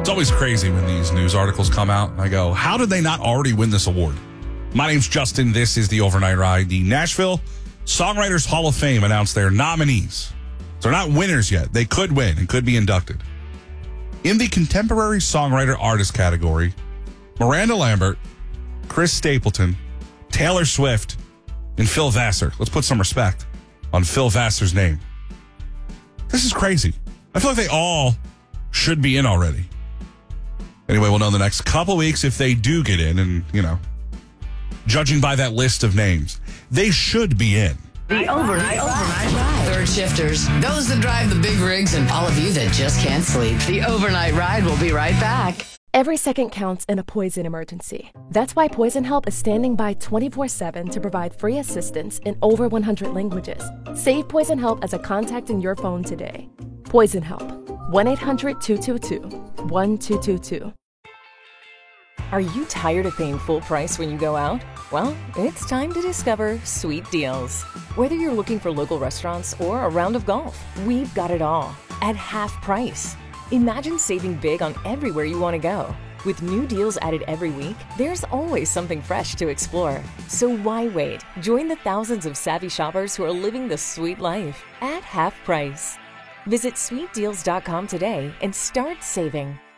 It's always crazy when these news articles come out. I go, how did they not already win this award? My name's Justin. This is the Overnight Ride. The Nashville Songwriters Hall of Fame announced their nominees. They're not winners yet. They could win and could be inducted. In the Contemporary Songwriter Artist category, Miranda Lambert, Chris Stapleton, Taylor Swift, and Phil Vassar. Let's put some respect on Phil Vassar's name. This is crazy. I feel like they all should be in already. Anyway, we'll know in the next couple weeks if they do get in, and, judging by that list of names, they should be in. The Overnight Ride. Third shifters, those that drive the big rigs, and all of you that just can't sleep. The Overnight Ride will be right back. Every second counts in a poison emergency. That's why Poison Help is standing by 24/7 to provide free assistance in over 100 languages. Save Poison Help as a contact in your phone today. Poison Help. 1-800-222-1222. Are you tired of paying full price when you go out? Well, it's time to discover Sweet Deals. Whether you're looking for local restaurants or a round of golf, we've got it all at half price. Imagine saving big on everywhere you want to go. With new deals added every week, there's always something fresh to explore. So why wait? Join the thousands of savvy shoppers who are living the sweet life at half price. Visit sweetdeals.com today and start saving.